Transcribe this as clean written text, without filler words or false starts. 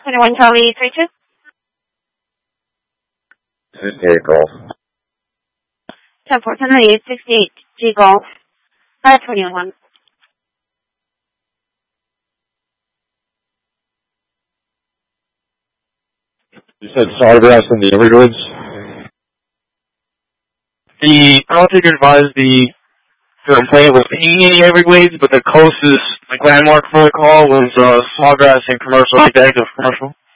21 Charlie 32. 68 Golf. 10-4, 68 G Golf. 521. You said Sawgrass in the Everglades? I don't think advised the complaint was in the Everglades, but the closest landmark for the call was Sawgrass and Commercial, like the exit of Commercial.